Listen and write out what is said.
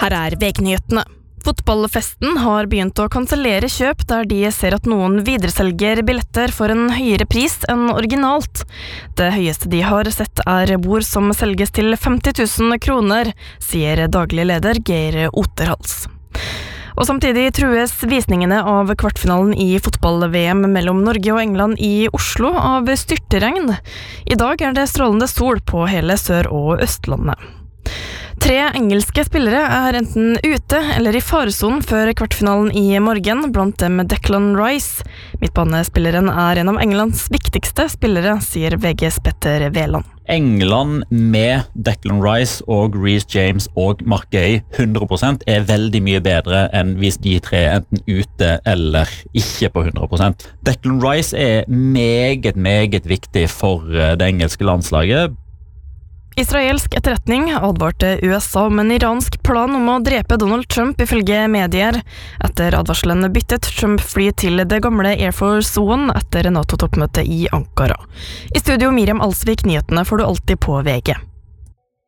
Her VG-nyhetene. Fotballfesten har begynt å kansellere kjøp der de ser at noen videreselger billetter for en høyere pris enn originalt. Det høyeste de har sett bord som selges til 50 000 kroner, sier daglig leder Geir Oterhals. Og samtidig trues visningene av kvartfinalen i fotball-VM mellom Norge og England i Oslo av styrteregn. I dag det strålende sol på hele Sør- og Østlandet. 3 engelske spillere enten ute eller i faresonen før kvartfinalen i morgen, blant dem Declan Rice. Midtbanespilleren en av Englands viktigste spillere, sier VGs Petter Veland. England med Declan Rice og Reece James og Mark Gay 100% veldig mye bedre enn hvis de 3 enten ute eller ikke på 100%. Declan Rice meget viktig for det engelske landslaget. Israelsk etterretning advarte USA om en iransk plan om å drepe Donald Trump ifølge medier. Etter advarselen byttet Trump fly til det gamle Air Force One etter NATO-toppmøtet i Ankara. I studio Miriam Alsvik, nyhetene får du alltid på VG.